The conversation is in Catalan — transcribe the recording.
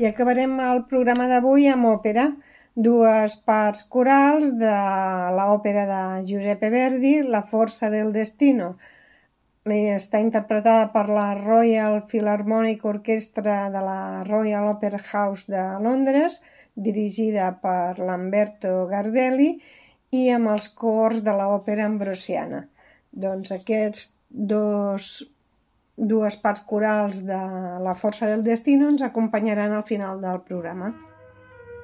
I acabarem el programa d'avui amb òpera, dues parts corals de l'òpera de Giuseppe Verdi, La forza del destino. Està interpretada per la Royal Philharmonic Orchestra de la Royal Opera House de Londres, dirigida per Lamberto Gardelli i amb els cors de l'òpera ambrosiana. Doncs aquests dues parts corals de La forza del destino ens acompanyaran al final del programa.